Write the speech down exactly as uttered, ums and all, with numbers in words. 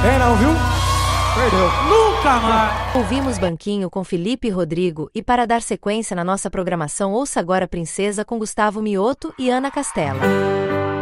Quem não viu, perdeu. Nunca mais! Ouvimos Banquinho com Felipe e Rodrigo e para dar sequência na nossa programação ouça agora Princesa com Gustavo Mioto e Ana Castela.